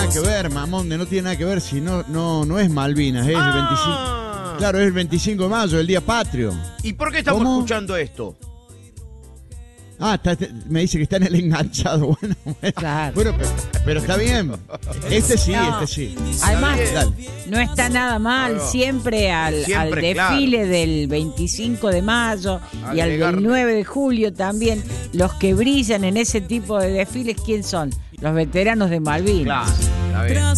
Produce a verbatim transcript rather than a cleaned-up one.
nada que ver, Mamonde, no tiene nada que ver. Si no, no, no es Malvinas, es el veinticinco. Claro, es el veinticinco de mayo, el día patrio. ¿Y por qué estamos ¿Cómo? escuchando esto? Ah, está, me dice que está en el enganchado. Bueno, bueno, Claro. bueno pero, pero está bien. Este sí, No. este sí. Además, Dale. no está nada mal Claro. siempre al, Siempre, al desfile del veinticinco de mayo y al Agregarle. del nueve de julio también. Los que brillan en ese tipo de desfiles, ¿quién son? Los veteranos de Malvinas. Claro, está bien.